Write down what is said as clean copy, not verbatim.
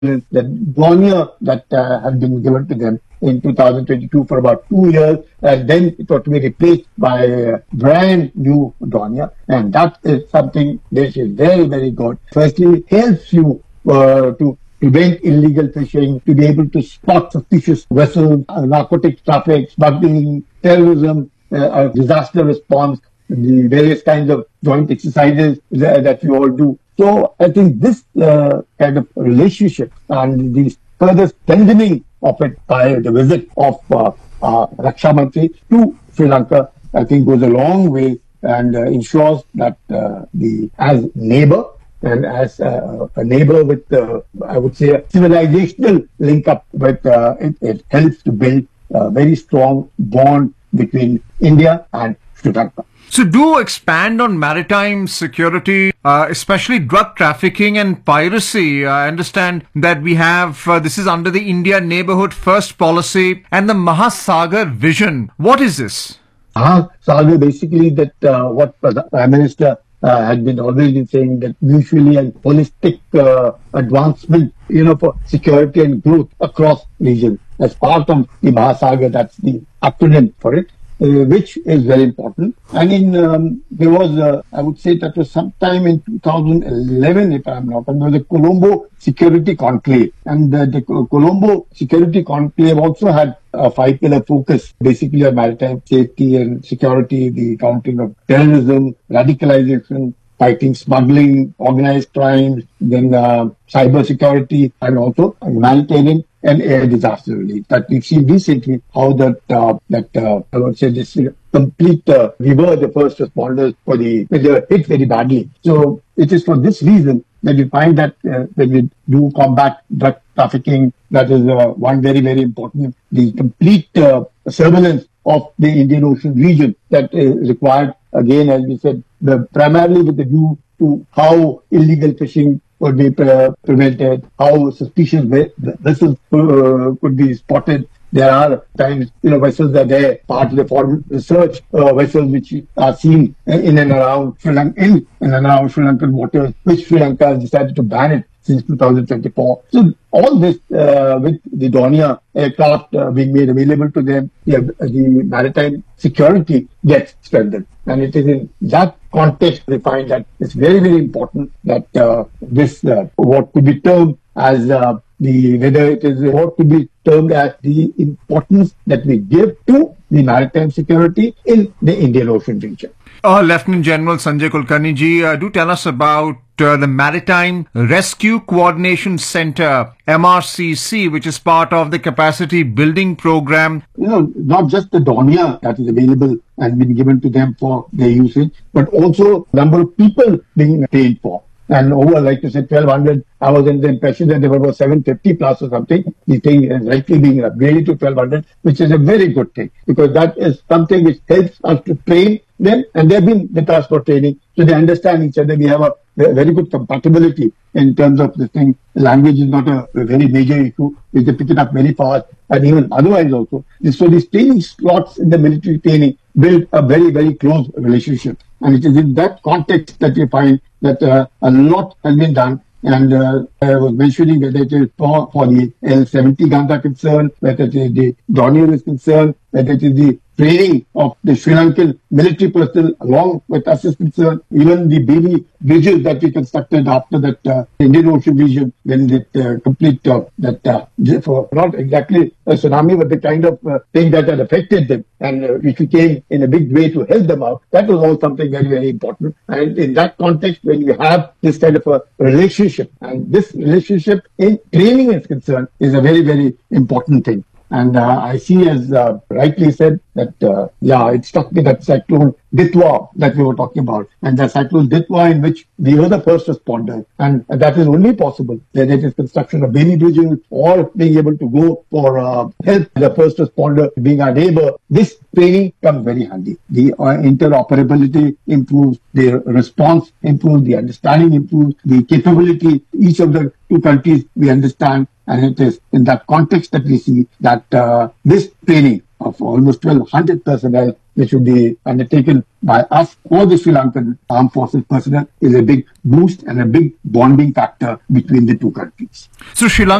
surveillance, the Dornier that had been given to them in 2022 for about 2 years, and then it was to be replaced by a brand new Dornier, and that is something which is very, very good. Firstly, it helps you to prevent illegal fishing, to be able to spot suspicious vessels, narcotics traffic, smuggling, terrorism, disaster response, the various kinds of joint exercises that you all do. So I think this kind of relationship and the further strengthening of it by the visit of Raksha Mantri to Sri Lanka, I think goes a long way and ensures that as neighbor and as a neighbor with, I would say, a civilizational link up with, it helps to build a very strong bond between India and Sri Lanka. So do expand on maritime security, especially drug trafficking and piracy. I understand that we have, this is under the India Neighbourhood First policy and the Mahasagar vision. What is this? Mahasagar, basically that what Prime Minister had been always been saying, that mutually and holistic advancement, for security and growth across regions. As part of the Mahasagar, that's the acronym for it. Which is very important. And there was, I would say that was sometime in 2011, if I'm not wrong, there was the Colombo Security Conclave. And the Colombo Security Conclave also had a 5-pillar focus, basically on maritime safety and security, the countering of terrorism, radicalization, fighting smuggling, organized crimes, then cyber security, and also humanitarian and air disaster relief. That we've seen recently how I would say this complete, we were the first responders when they were hit very badly. So it is for this reason that we find that when we do combat drug trafficking, that is one very, very important, the complete surveillance of the Indian Ocean region that is required, again, as we said, primarily with the view to how illegal fishing could be prevented, how suspicious vessels could be spotted. There are times, vessels are there, part of the foreign research vessels which are seen in and around Sri Lankan waters, which Sri Lanka has decided to ban it since 2024. So all this with the Dornier aircraft being made available to them, the maritime security gets strengthened. And it is in that context we find that it's very, very important that this, what could be termed as what could be termed as the importance that we give to the maritime security in the Indian Ocean region. Lieutenant General Sanjay Kulkarni ji, do tell us about the Maritime Rescue Coordination Center, MRCC, which is part of the capacity building program. Not just the Dornier that is available and been given to them for their usage, but also number of people being paid for. And over, like you said, 1,200, I was in the impression that there were about 750 plus or something. The thing is likely being upgraded to 1,200, which is a very good thing, because that is something which helps us to train them, and they've been with us for training, so they understand each other. We have a very good compatibility in terms of this thing. Language is not a very major issue. We can pick it up very fast, and even otherwise also. So these training slots in the military training build a very, very close relationship. And it is in that context that we find that a lot has been done. And I was mentioning whether it is for the L-70 guns are concerned, whether it is the Dornier is concerned, whether it is the training of the Sri Lankan military personnel along with us is concerned, even the baby bridges that we constructed after that Indian Ocean region, when it complete for not exactly a tsunami, but the kind of thing that had affected them, and which we came in a big way to help them out. That was all something very, very important. And in that context, when you have this kind of a relationship, and this relationship in training is concerned, is a very, very important thing. And I see, as rightly said, that, it struck me that cyclone Ditwa that we were talking about. And the cyclone Ditwa, in which we were the first responders. And that is only possible when it is construction of baby bridges or being able to go for help, the first responder being our neighbor. This training comes very handy. The interoperability improves, the response improves, the understanding improves, the capability, each of the two countries we understand. And it is in that context that we see that this training of almost 1,200 personnel, which will be undertaken by us or the Sri Lankan armed forces personnel is a big boost and a big bonding factor between the two countries. So Sri Lanka